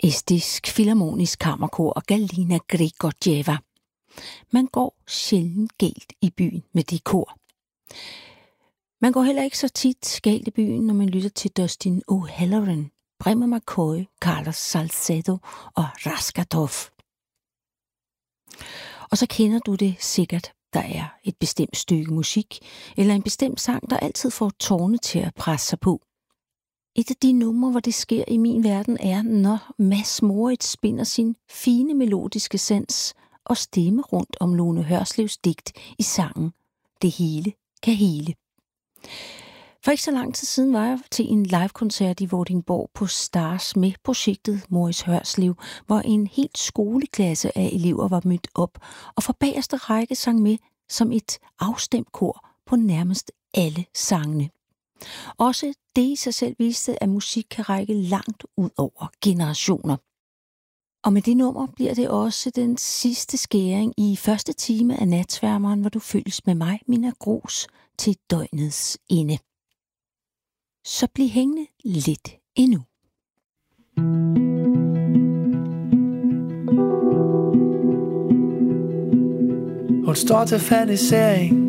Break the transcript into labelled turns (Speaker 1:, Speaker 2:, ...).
Speaker 1: Estisk Filharmonisk Kammerkor og Galina Grigorjeva. Man går sjældent galt i byen med de kor. Man går heller ikke så tit galt i byen, når man lytter til Dustin O'Halloran, Bremer McCoy, Carlos Salcedo og Raskatov. Og så kender du det sikkert. Der er et bestemt stykke musik eller en bestemt sang, der altid får tårne til at presse sig på. Et af de numre, hvor det sker i min verden, er, når Mads Moritz spinder sin fine melodiske sans og stemme rundt om Lone Hørslevs digt i sangen Det hele kan hele. For ikke så lang tid siden var jeg til en livekoncert i Vordingborg på Stars med projektet Moritz Hørslev, hvor en helt skoleklasse af elever var mødt op og fra bagerste række sang med som et afstemt kor på nærmest alle sangene. Også det i sig selv viste, at musik kan række langt ud over generationer. Og med det nummer bliver det også den sidste skæring i første time af Natsværmeren, hvor du følges med mig, Minna Grooss, til døgnets ende. Så bliv hængende lidt endnu.
Speaker 2: Hun står til fanisering